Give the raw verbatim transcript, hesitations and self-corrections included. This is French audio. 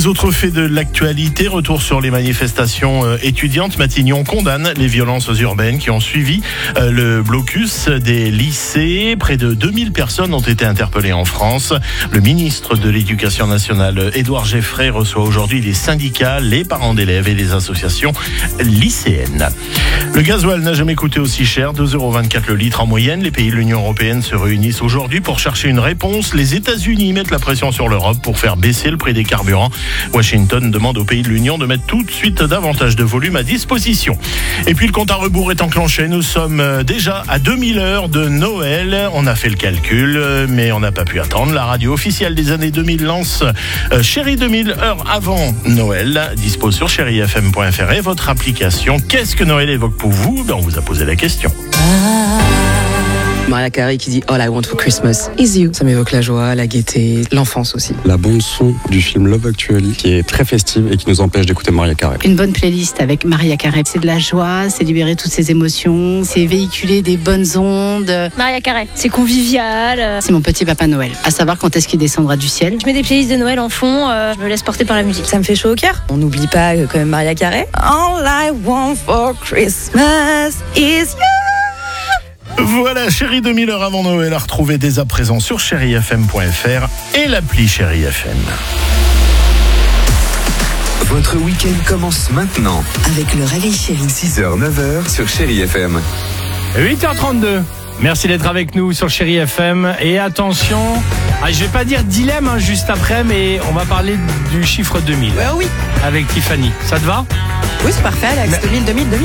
Autres faits de l'actualité, retour sur les manifestations euh, étudiantes. Matignon condamne les violences urbaines qui ont suivi euh, le blocus des lycées. Près de deux mille personnes ont été interpellées en France. Le ministre de l'Éducation nationale, Édouard Geoffrey, reçoit aujourd'hui les syndicats, les parents d'élèves et les associations lycéennes. Le gasoil n'a jamais coûté aussi cher, deux euros vingt-quatre le litre en moyenne. Les pays de l'Union européenne se réunissent aujourd'hui pour chercher une réponse. Les États-Unis mettent la pression sur l'Europe pour faire baisser le prix des carburants. Washington demande aux pays de l'Union de mettre tout de suite davantage de volume à disposition. Et puis le compte à rebours est enclenché. Nous sommes déjà à deux mille heures de Noël. On a fait le calcul, mais on n'a pas pu attendre. La radio officielle des années deux mille lance euh, Chérie deux mille heures avant Noël. Dispo sur chérie f m point f r et votre application. Qu'est-ce que Noël évoque pour vous? Ben, on vous a posé la question. Mariah Carey qui dit All I Want for Christmas is you. Ça m'évoque la joie, la gaieté, l'enfance aussi. La bande son du film Love Actually qui est très festive et qui nous empêche d'écouter Mariah Carey. Une bonne playlist avec Mariah Carey. C'est de la joie, c'est libérer toutes ses émotions, c'est véhiculer des bonnes ondes. Mariah Carey, c'est convivial. C'est mon petit Papa Noël. À savoir quand est-ce qu'il descendra du ciel. Je mets des playlists de Noël en fond, euh, je me laisse porter par la musique. Ça me fait chaud au cœur. On n'oublie pas quand même Mariah Carey. All I want for Christmas is you. Voilà, Chérie deux mille heures avant Noël à retrouver dès à présent sur chérie f m point f r et l'appli Chérie F M. Votre week-end commence maintenant. Avec le réveil chéri. six heures neuf heures sur Chérie F M. huit heures trente-deux. Merci d'être avec nous sur Chérie F M. Et attention, ah, je vais pas dire dilemme hein, juste après, mais on va parler du chiffre deux mille. Ouais, oui. Avec Tiffany. Ça te va? Oui, c'est parfait, Alex. deux mille, deux mille, deux mille.